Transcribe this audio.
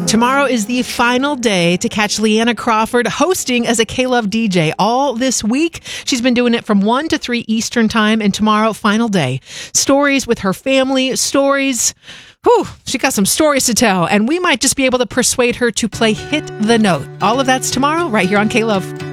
Tomorrow is the final day to catch Leanna Crawford hosting as a K-Love DJ all this week. She's been doing it from 1 to 3 Eastern time, and tomorrow, final day. Stories with her family, stories. She got some stories to tell, and we might just be able to persuade her to play Hit the Note. All of that's tomorrow, right here on K-Love.